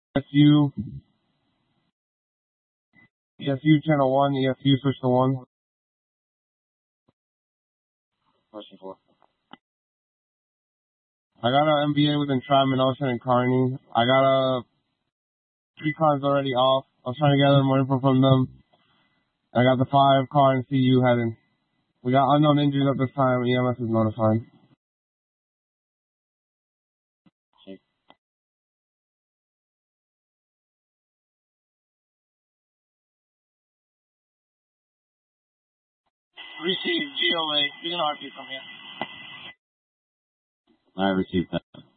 EFU, EFU channel 1, EFU switch to 1. Question 4. I got an MBA with Entrapment, Ocean, and Carney. I got 3 cars already off. I was trying to gather more info from them. I got the 5 car and CU heading. We got unknown injuries at this time. EMS is notified. Receive GOA. You can RP from here. I received that.